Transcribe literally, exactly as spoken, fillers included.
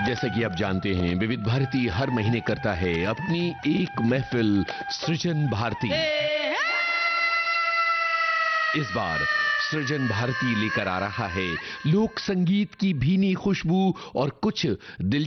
जैसा कि आप जानते हैं, विविध भारती हर महीने करता है अपनी एक महफिल सृजन भारती। इस बार सृजन भारती लेकर आ रहा है लोक संगीत की भीनी खुशबू और कुछ दिल